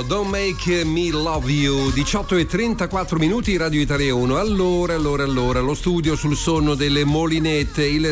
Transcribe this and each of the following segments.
Don't Make Me Love You, 18:34 minuti, Radio Italia 1. Allora, lo studio sul sonno delle molinette. Il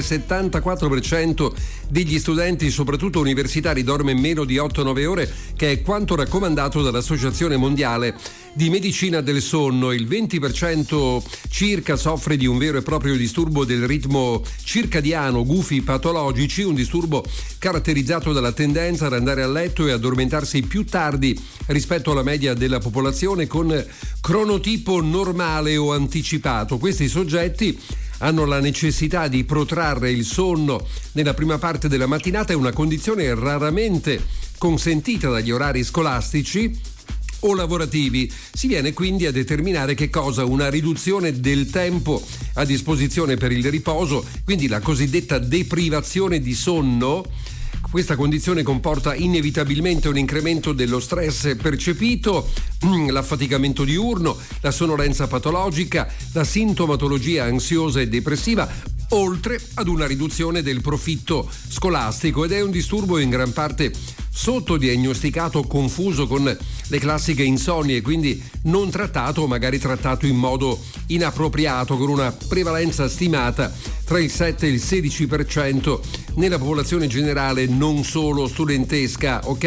74% degli studenti, soprattutto universitari, dorme meno di 8-9 ore, che è quanto raccomandato dall'Associazione Mondiale di Medicina del Sonno. Il 20% circa soffre di un vero e proprio disturbo del ritmo circadiano, gufi patologici, un disturbo caratterizzato dalla tendenza ad andare a letto e addormentarsi più tardi rispetto alla media della popolazione, con cronotipo normale o anticipato. Questi soggetti hanno la necessità di protrarre il sonno nella prima parte della mattinata, è una condizione raramente consentita dagli orari scolastici o lavorativi. Si viene quindi a determinare che cosa? Una riduzione del tempo a disposizione per il riposo, quindi la cosiddetta deprivazione di sonno. Questa condizione comporta inevitabilmente un incremento dello stress percepito, l'affaticamento diurno, la sonnolenza patologica, la sintomatologia ansiosa e depressiva, oltre ad una riduzione del profitto scolastico, ed è un disturbo in gran parte sottodiagnosticato, confuso con le classiche insonnie, quindi non trattato o magari trattato in modo inappropriato, con una prevalenza stimata tra il 7 e il 16% nella popolazione generale, non solo studentesca, ok?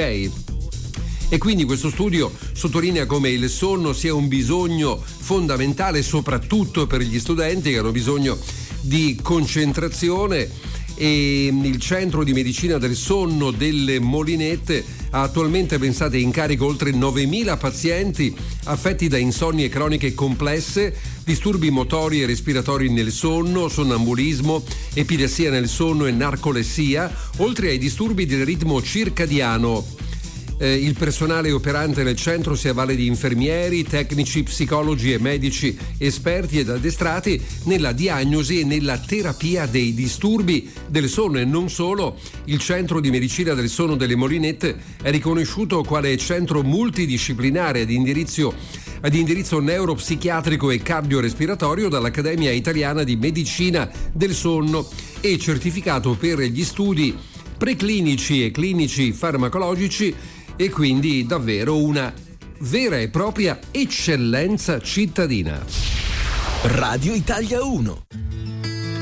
E quindi questo studio sottolinea come il sonno sia un bisogno fondamentale, soprattutto per gli studenti che hanno bisogno di concentrazione. E il Centro di Medicina del Sonno delle Molinette ha attualmente, pensate, in carico oltre 9.000 pazienti affetti da insonnie croniche complesse, disturbi motori e respiratori nel sonno, sonnambulismo, epilessia nel sonno e narcolessia, oltre ai disturbi del ritmo circadiano. Il personale operante nel centro si avvale di infermieri, tecnici, psicologi e medici esperti ed addestrati nella diagnosi e nella terapia dei disturbi del sonno. E non solo, il Centro di Medicina del Sonno delle Molinette è riconosciuto quale centro multidisciplinare ad indirizzo neuropsichiatrico e cardiorespiratorio dall'Accademia Italiana di Medicina del Sonno e certificato per gli studi preclinici e clinici farmacologici, e quindi davvero una vera e propria eccellenza cittadina. Radio Italia 1.